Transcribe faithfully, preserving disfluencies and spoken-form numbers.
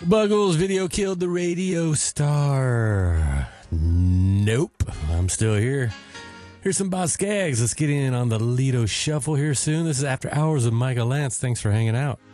Buggles video killed the radio star. Nope, I'm still here. Here's some Boz Scaggs. Let's get in on the Lido Shuffle here soon. This is After Hours with Micah Lance. Thanks for hanging out.